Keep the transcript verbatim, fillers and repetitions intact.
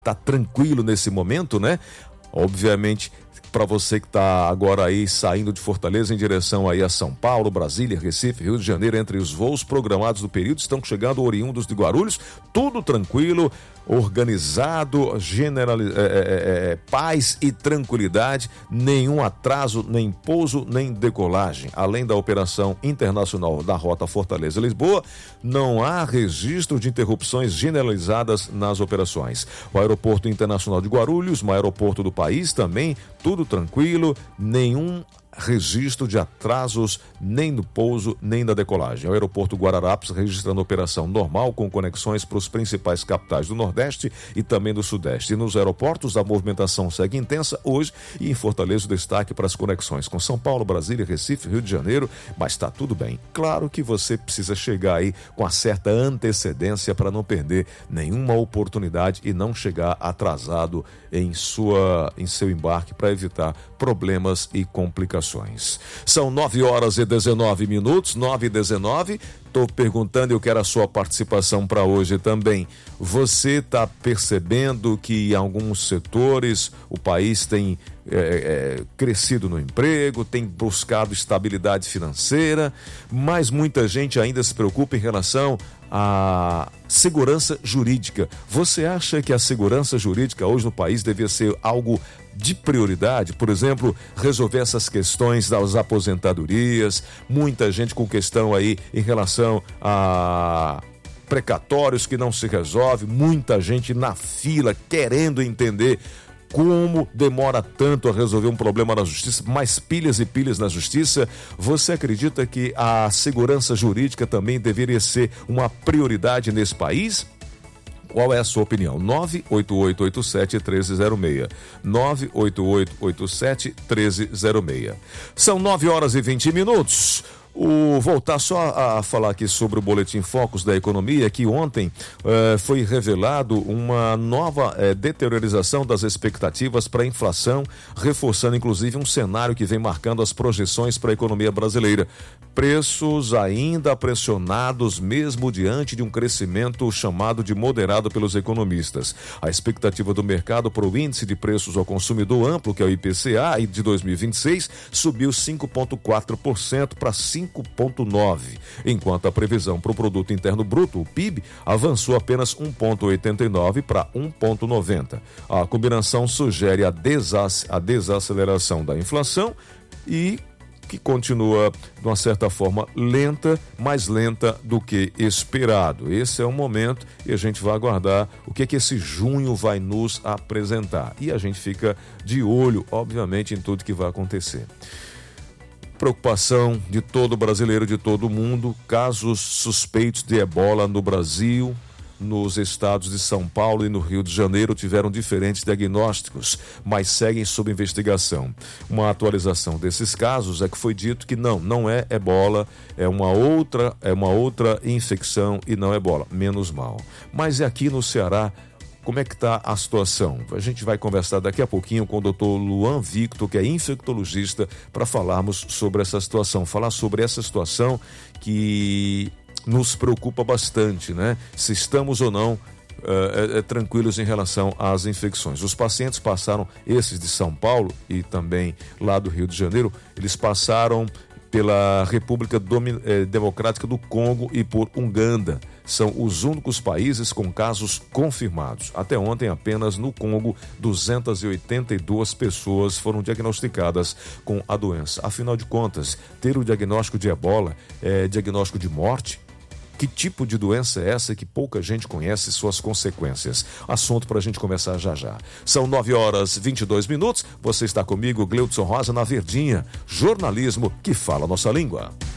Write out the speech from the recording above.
tá tranquilo nesse momento, né? Obviamente, para você que está agora aí saindo de Fortaleza em direção aí a São Paulo, Brasília, Recife, Rio de Janeiro, entre os voos programados do período, estão chegando oriundos de Guarulhos, tudo tranquilo, organizado, generali... é, é, é, paz e tranquilidade, nenhum atraso, nem pouso, nem decolagem. Além da operação internacional da Rota Fortaleza-Lisboa, não há registro de interrupções generalizadas nas operações. O Aeroporto Internacional de Guarulhos, o aeroporto do país também, tudo tranquilo, nenhum registro de atrasos nem no pouso, nem na decolagem. O aeroporto Guararapes registrando operação normal com conexões para os principais capitais do Nordeste e também do Sudeste. E nos aeroportos a movimentação segue intensa hoje e em Fortaleza o destaque para as conexões com São Paulo, Brasília, Recife, Rio de Janeiro, mas está tudo bem. Claro que você precisa chegar aí com a certa antecedência para não perder nenhuma oportunidade e não chegar atrasado em, sua, em seu embarque para evitar problemas e complicações. São nove horas e dezenove minutos, nove e dezenove. Estou perguntando, eu quero a sua participação para hoje também. Você está percebendo que em alguns setores o país tem é, é, crescido no emprego, tem buscado estabilidade financeira, mas muita gente ainda se preocupa em relação à segurança jurídica. Você acha que a segurança jurídica hoje no país devia ser algo de prioridade? Por exemplo, resolver essas questões das aposentadorias, muita gente com questão aí em relação a precatórios que não se resolve, muita gente na fila querendo entender como demora tanto a resolver um problema na justiça, mais pilhas e pilhas na justiça. Você acredita que a segurança jurídica também deveria ser uma prioridade nesse país? Qual é a sua opinião? nove oito oito oito sete um três zero seis. nove oito oito oito sete um três zero seis. São nove horas e vinte minutos. O, voltar só a falar aqui sobre o Boletim Focus da Economia, que ontem eh, foi revelado uma nova eh, deteriorização das expectativas para a inflação, reforçando inclusive um cenário que vem marcando as projeções para a economia brasileira. Preços ainda pressionados mesmo diante de um crescimento chamado de moderado pelos economistas. A expectativa do mercado para o índice de preços ao consumidor amplo, que é o I P C A, de dois mil e vinte e seis, subiu cinco vírgula quatro por cento para cinco vírgula nove por cento, enquanto a previsão para o Produto Interno Bruto, o P I B, avançou apenas um vírgula oitenta e nove para um vírgula noventa. A combinação sugere a, desac- a desaceleração da inflação e que continua, de uma certa forma, lenta, mais lenta do que esperado. Esse é o momento e a gente vai aguardar o que, que esse junho vai nos apresentar. E a gente fica de olho, obviamente, em tudo que vai acontecer. Preocupação de todo brasileiro, de todo mundo, casos suspeitos de ebola no Brasil, nos estados de São Paulo e no Rio de Janeiro tiveram diferentes diagnósticos, mas seguem sob investigação. Uma atualização desses casos é que foi dito que não, não é ebola, é uma outra, é uma outra infecção e não é ebola, menos mal. Mas é aqui no Ceará. Como é que está a situação? A gente vai conversar daqui a pouquinho com o doutor Luan Victor, que é infectologista, para falarmos sobre essa situação, falar sobre essa situação que nos preocupa bastante, né? Se estamos ou não uh, é, é, tranquilos em relação às infecções. Os pacientes passaram, esses de São Paulo e também lá do Rio de Janeiro, eles passaram pela República Domin- eh, Democrática do Congo e por Uganda. São os únicos países com casos confirmados. Até ontem, apenas no Congo, duzentas e oitenta e duas pessoas foram diagnosticadas com a doença. Afinal de contas, ter o diagnóstico de ebola é diagnóstico de morte? Que tipo de doença é essa que pouca gente conhece suas consequências? Assunto para a gente começar já já. São nove horas e vinte e dois minutos. Você está comigo, Gleudson Rosa, na Verdinha. Jornalismo que fala a nossa língua.